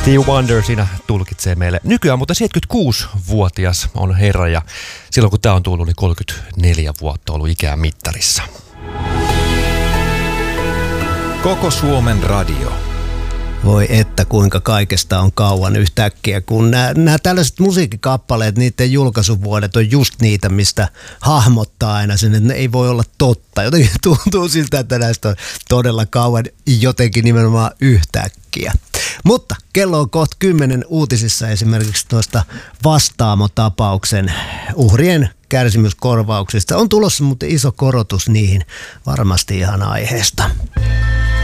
Stevie Wonder siinä tulkitsee meille. Nykyään mutta 76-vuotias on herra ja silloin kun tää on tullut, niin 34 vuotta ollut ikään mittarissa. Koko Suomen radio. Voi että kuinka kaikesta on kauan yhtäkkiä, kun nämä tällaiset musiikkikappaleet, niiden julkaisuvuodet on just niitä, mistä hahmottaa aina sen, että ne ei voi olla totta. Jotenkin tuntuu siltä, että näistä on todella kauan jotenkin nimenomaan yhtäkkiä. Mutta kello on kohta 10 uutisissa esimerkiksi tuosta Vastaamo-tapauksen uhrien kärsimyskorvauksista. On tulossa mutta iso korotus niihin varmasti ihan aiheesta.